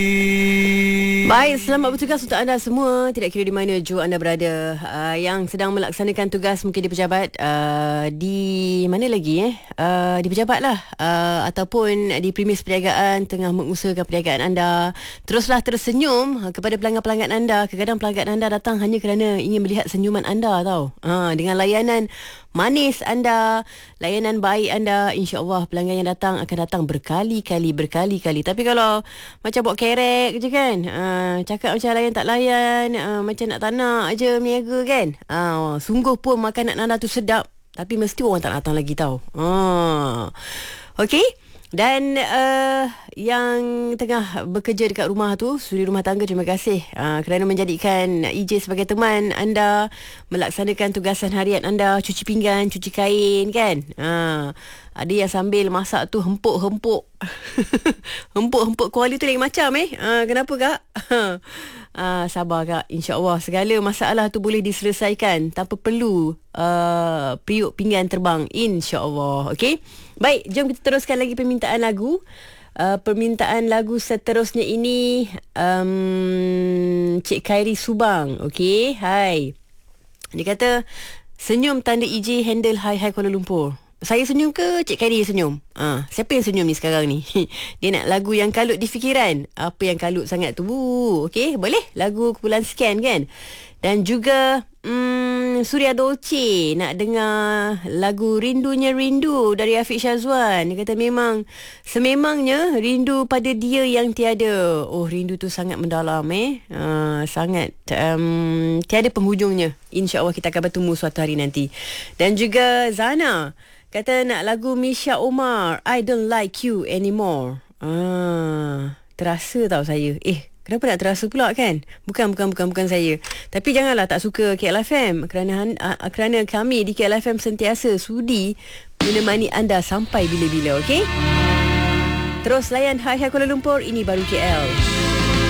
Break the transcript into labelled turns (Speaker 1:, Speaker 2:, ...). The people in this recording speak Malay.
Speaker 1: Baik, selamat bertugas untuk anda semua. Tidak kira di mana jua anda berada, yang sedang melaksanakan tugas mungkin di pejabat, di mana lagi di pejabat lah, ataupun di premis perniagaan tengah mengusahakan perniagaan anda. Teruslah tersenyum kepada pelanggan-pelanggan anda. Kadang-kadang pelanggan anda datang hanya kerana ingin melihat senyuman anda tau. Dengan layanan manis anda, layanan baik anda, insya-Allah pelanggan yang datang akan datang berkali-kali. Tapi kalau macam buat kerek je kan, cakap macam layan tak layan, macam nak tak nak je meniaga kan, sungguh pun makanan anda tu sedap tapi mesti orang tak datang lagi tau. Okey. Dan yang tengah bekerja dekat rumah tu, suri rumah tangga, terima kasih kerana menjadikan EJ sebagai teman anda melaksanakan tugasan harian anda, cuci pinggan, cuci kain kan. Ada yang sambil masak tu hempuk-hempuk. Hempuk-hempuk kuali tu lain macam kenapa kak? Sabar kak, insya-Allah segala masalah tu boleh diselesaikan tanpa perlu periuk pinggan terbang, insya-Allah. Okey. Baik, jom kita teruskan lagi permintaan lagu. Permintaan lagu seterusnya ini Cik Khairi Subang. Okey, hai. Dia kata senyum tanda EJ handle hai Kuala Lumpur. Saya senyum ke Cik Khairi senyum? Siapa yang senyum ni sekarang ni? Dia nak lagu yang kalut di fikiran. Apa yang kalut sangat tu? Okey, boleh? Lagu kumpulan Scan kan? Dan juga Surya Dolce nak dengar lagu Rindunya Rindu dari Afiq Syazwan. Dia kata sememangnya rindu pada dia yang tiada. Oh, rindu tu sangat mendalam sangat tiada penghujungnya. InsyaAllah kita akan bertemu suatu hari nanti. Dan juga Zana kata nak lagu Misha Omar, I Don't Like You Anymore. Terasa tau saya. Kenapa nak terasa pula kan? Bukan saya. Tapi janganlah tak suka KLFM, kerana kami di KLFM sentiasa sudi menemani anda sampai bila-bila, okey? Terus layan Hai Kuala Lumpur, ini baru KL.